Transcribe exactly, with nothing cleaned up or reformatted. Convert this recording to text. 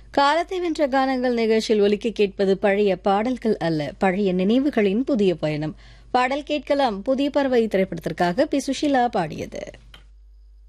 காலத்தை வென்ற கானங்கள் நிகழ்ச்சியில் ஒலிக்க கேட்பது பழைய பாடல்கள் அல்ல, பழைய நினைவுகளின் புதிய பயணம். பாடல் கேட்கலாம். புதிய பறவை திரைப்படத்திற்காக பி சுஷீலா பாடியது.